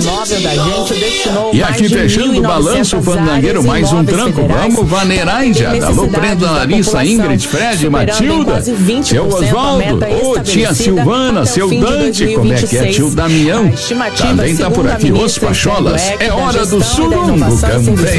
imóvel da gente destinou E aqui fechando o balanço fandangueiro, mais um tranco. Vamos vaneirar, Indiada. Alô, Brenda, Larissa, Ingrid, Fred, Matilda, seu Oswaldo, ô tia Silvana, seu Dante, como é que é, tio Damião? Também tá por aqui, os Pacholas. É hora do Surungo Campei.